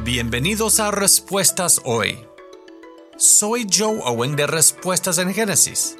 Bienvenidos a Respuestas Hoy. Soy Joe Owen de Respuestas en Génesis.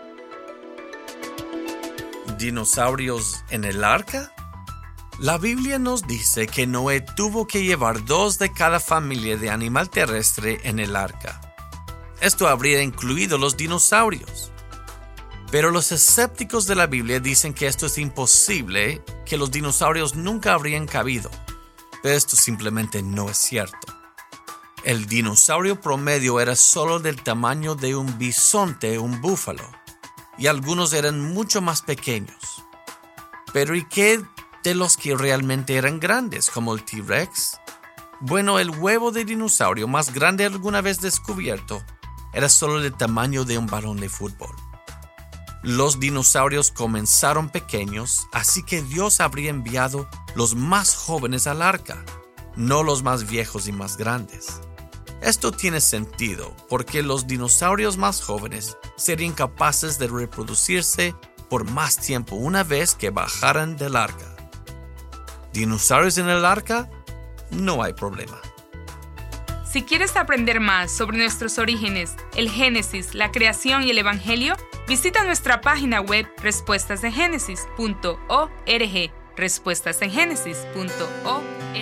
¿Dinosaurios en el arca? La Biblia nos dice que Noé tuvo que llevar 2 de cada familia de animal terrestre en el arca. Esto habría incluido los dinosaurios. Pero los escépticos de la Biblia dicen que esto es imposible, que los dinosaurios nunca habrían cabido. Pero esto simplemente no es cierto. El dinosaurio promedio era solo del tamaño de un bisonte o un búfalo, y algunos eran mucho más pequeños. Pero ¿y qué de los que realmente eran grandes, como el T-Rex? Bueno, el huevo de dinosaurio más grande alguna vez descubierto era solo del tamaño de un balón de fútbol. Los dinosaurios comenzaron pequeños, así que Dios habría enviado los más jóvenes al arca, no los más viejos y más grandes. Esto tiene sentido porque los dinosaurios más jóvenes serían capaces de reproducirse por más tiempo una vez que bajaran del arca. ¿Dinosaurios en el arca? No hay problema. Si quieres aprender más sobre nuestros orígenes, el Génesis, la creación y el Evangelio, visita nuestra página web respuestasengenesis.org. respuestasengenesis.org